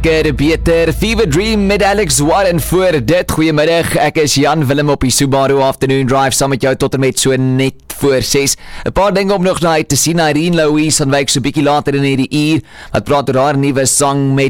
Beter Fever Dream met Alex Warren voor dit. Goeiemiddag, ek is Jan Willem op die Subaru Afternoon Drive saam met jou tot en met so net voor 6. 'n Paar dinge om nog na uit te sien. Irene Louise van Wyk so bietjie later in hierdie uur wat praat oor haar nuwe sang met